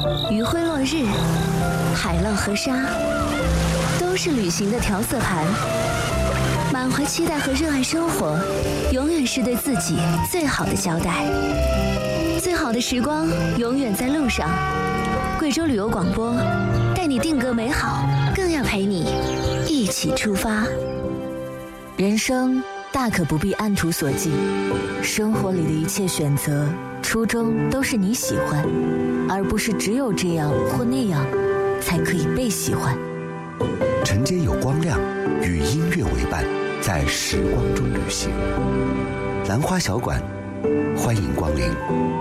余晖落日，海浪和沙，都是旅行的调色盘。满怀期待和热爱生活，永远是对自己最好的交代。最好的时光永远在路上。贵州旅游广播，带你定格美好，更要陪你一起出发。人生大可不必按图索骥，生活里的一切选择，初衷都是你喜欢，而不是只有这样或那样才可以被喜欢。 晨间有光亮，与音乐为伴，在时光中旅行。兰花小馆，欢迎光临。